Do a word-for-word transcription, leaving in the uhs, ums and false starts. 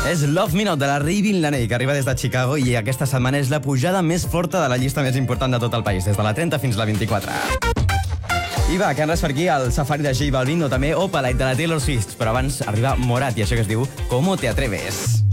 És Love Me Not, de la Raving Laney, que arriba des de Chicago, i aquesta setmana és la pujada més forta de la llista més important de tot el país, des de la trenta fins a la vint-i-quatre. I va, que han res per aquí el Safari de J Balvin o també Opalite de la Taylor Swift, però abans arriba Morat i això que es diu Cómo te atreves.